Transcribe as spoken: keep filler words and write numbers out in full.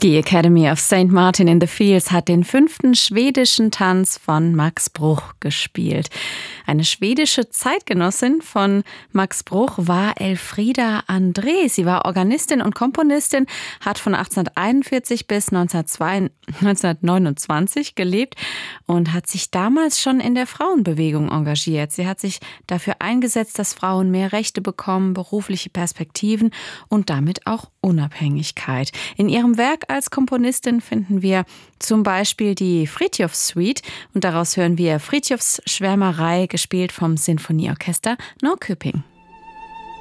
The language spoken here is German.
Die Academy of Saint Martin in the Fields hat den fünften schwedischen Tanz von Max Bruch gespielt. Eine schwedische Zeitgenossin von Max Bruch war Elfriede André. Sie war Organistin und Komponistin, hat von achtzehnhunderteinundvierzig bis neunzehnhundertneunundzwanzig gelebt und hat sich damals schon in der Frauenbewegung engagiert. Sie hat sich dafür eingesetzt, dass Frauen mehr Rechte bekommen, berufliche Perspektiven und damit auch Unabhängigkeit. In ihrem Werk als Komponistin finden wir zum Beispiel die Fritjof Suite und daraus hören wir Fritjofs Schwärmerei, gespielt vom Sinfonieorchester Norrköping.